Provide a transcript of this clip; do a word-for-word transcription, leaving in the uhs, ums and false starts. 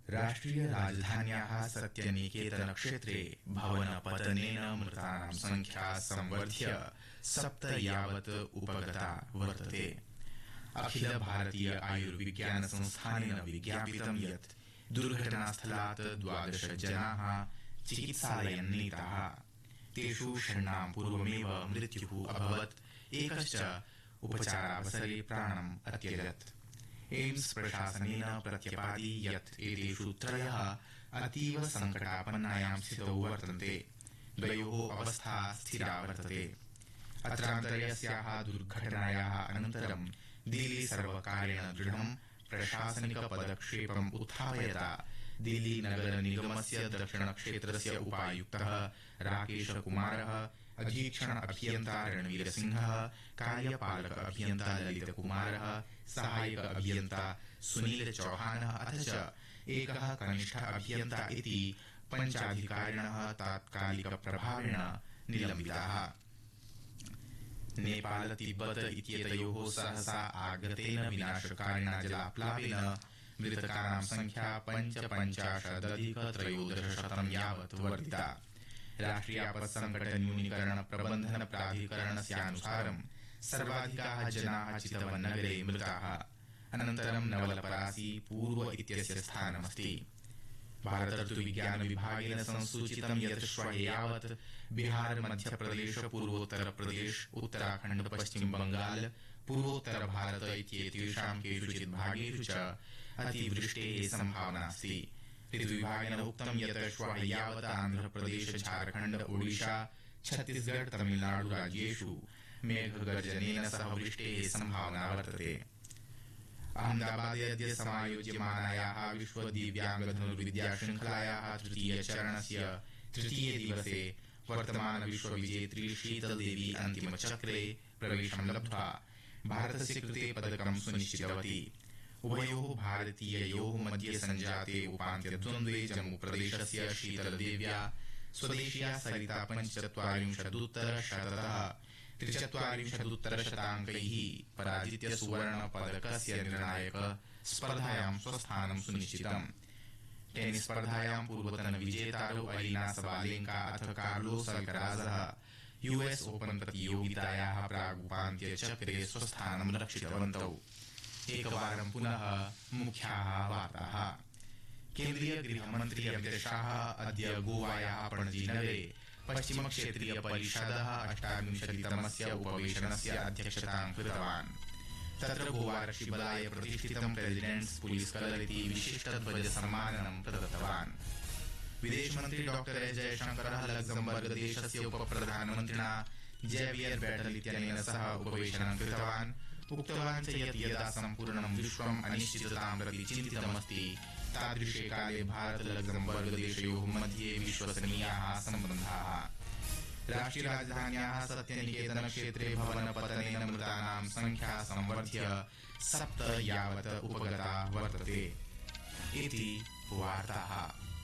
राष्ट्रीय राजधान्याः सत्यनिकेतन क्षेत्रे भवनपतनेन मृतानां संख्या संवर्ध्य सप्त यावत् उपगता वर्तते। अखिल भारतीय आयुर्विज्ञान संस्थानेन विज्ञापितं यत् दुर्घटनास्थलात् द्वादश जनाः चिकित्सालयं नीताः। तेषु षण्णां पूर्वमेव मृत्युः अभवत्, एकश्च उपचारावसरे प्राणम् अत्यजत्। एम्स प्रशासनेन प्रत्यपादि यत् एतेषु त्रयः अतीव संकटापन्नायां स्थितौ वर्तन्ते। द्वयोः अवस्था स्थिरा वर्तते। अत्रान्तरे अस्याः दुर्घटनायाः अनन्तरं दिल्ली सर्वकारेण दृढं प्रशासनिक पदक्षेपम् उत्थापयता दिल्ली नगर निगमस्य दक्षिणक्षेत्रस्य उपायुक्तः राकेश कुमारः, अधीक्षण अभियन्ता रणवीर सिंहः, कार्यपालक अभियन्ता ललित कुमारः, सहायक अभियन्ता सुनील चौहानः अथ च एकः कनिष्ठ अभियन्ता इति पञ्चाधिकारिणः तात्कालिक प्रभावेण निलम्बिताः। नेपाल तिब्बत इत्येतयोः सहसा आगतेन विनाशकारिणा जलाप्लावेन मृतकानां संख्या पञ्चपञ्चाशदधिक त्रयोदशशतं यावत् वर्धिता। राष्ट्रियापत्संकट न्यूनीकरण प्रबन्धन प्राधिकरणस्यानुसारं सर्वाधिकाः जनाः चितवन्नगरे मृताः, अनन्तरं नवलपरासी पूर्व इत्यस्य स्थानमस्ति। भारत ऋतुविज्ञान विभागेन संसूचितं यत् श्वः यावत् बिहार, मध्यप्रदेश, पूर्वोत्तर प्रदेश, उत्तराखण्ड, पश्चिम बंगाल, पूर्वोत्तर भारत इत्येतेषां केषुचित् भागेषु च अतिवृष्टेः सम्भावनास्ति। ऋतुविभागेन उक्तं यत् श्वः यावत् आन्ध्रप्रदेश, झारखण्ड, ओडिशा, छत्तीसगढ़, तमिलनाडु राज्येषु मेघगर्जनेन सह वृष्टेः सम्भावना वर्तते। अहमदाबादे अद्य समायोज्यमानायाः विश्व दिव्यांग धनुर्विद्या श्रृंखलायाः तृतीय चरणस्य तृतीये दिवसे वर्तमान विश्व विजेत्री शीतल देवी अन्तिम चक्रे प्रवेशं लब्ध्वा भारतस्य कृते पदकं सुनिश्चितवती। उभयोः भारतीययोः मध्ये संजाते उपान्त्यद्वन्द्वे जम्मूप्रदेशस्य शीतल देव्या स्वदेशीया सरिता पञ्चचत्वारिंशदुत्तर शततः त्रिचत्वारिंशदुत्तर शताङ्कैः पराजित्य सुवर्ण पदकस्य निर्णायक स्पर्धायां स्वस्थानं सुनिश्चितम्। टेनिस स्पर्धायां पूर्वतन विजेतारौ अरीना सबालेंका अथ कार्लोस अल्कराजः यूएस ओपन प्रतियोगितायाः प्रागुपान्त्य चक्रे स्वस्थानं रक्षितवन्तौ। एकवारं पुनः मुख्याः वार्ताः। केन्द्रीय गृहमन्त्री अमित शाह अद्य गोवायाः पणजीनगरे पश्चिम क्षेत्रीय परिषदः अष्टाविंशतितमस्य उपवेशनस्य अध्यक्षतां कृतवान्। तत्र गोवारक्षिबलाय प्रतिष्ठितं प्रेसिडेंट्स पुलिस कलर इति विशिष्टध्वज सम्माननं प्रदत्तवान्। विदेशमन्त्री डॉक्टर एस जयशंकरः लक्समबर्ग देशस्य उपप्रधानमन्त्रिणा जेवियर बेटल इत्यनेन सह उपवेशनं कृतवान्। उक्तवान् च यत् यदा सम्पूर्णं विश्वम् अनिश्चिततां प्रति चिन्तितमस्ति तादृशे काले भारत लक्समबर्ग देशयोः मध्ये विश्वसनीयाः सम्बन्धाः। राष्ट्रिय राजधान्याः सत्यनिकेतन क्षेत्रे भवनपतनेन मृतानां संख्या संवर्ध्य सप्त यावत् उपगता वर्तते। इति वार्ताः।